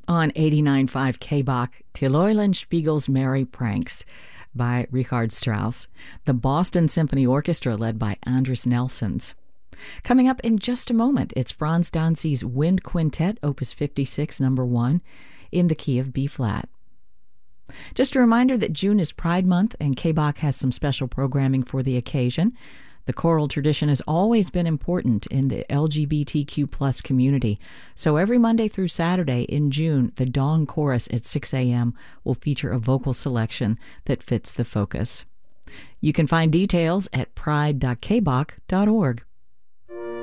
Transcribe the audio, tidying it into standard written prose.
On 89.5 KBach, Till Eulenspiegel's Merry Pranks by Richard Strauss, the Boston Symphony Orchestra led by Andris Nelsons. Coming up in just a moment, it's Franz Danzi's Wind Quintet, Opus 56, No. 1, in the key of B-flat. Just a reminder that June is Pride Month, and KBach has some special programming for the occasion. The choral tradition has always been important in the LGBTQ+ community, so every Monday through Saturday in June, the Dawn Chorus at 6 a.m. will feature a vocal selection that fits the focus. You can find details at pride.kbach.org.